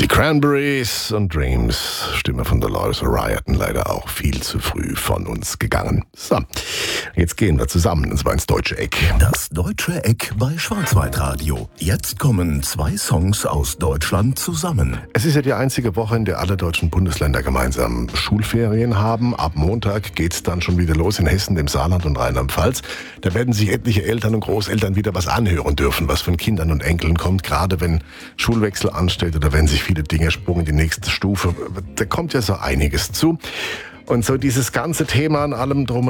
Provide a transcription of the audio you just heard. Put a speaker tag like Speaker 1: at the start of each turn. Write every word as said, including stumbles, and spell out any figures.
Speaker 1: Die Cranberries und Dreams, Stimme von Dolores O'Riordan, leider auch viel zu früh von uns gegangen. So, jetzt gehen wir zusammen, und zwar ins Deutsche Eck.
Speaker 2: Das Deutsche Eck bei Schwarzwaldradio. Jetzt kommen zwei Songs aus Deutschland zusammen.
Speaker 1: Es ist ja die einzige Woche, in der alle deutschen Bundesländer gemeinsam Schulferien haben. Ab Montag geht's dann schon wieder los in Hessen, dem Saarland und Rheinland-Pfalz. Da werden sich etliche Eltern und Großeltern wieder was anhören dürfen, was von Kindern und Enkeln kommt, gerade wenn Schulwechsel ansteht oder wenn sich viele Dinge sprungen in die nächste Stufe. Da kommt ja so einiges zu. Und so dieses ganze Thema an allem drum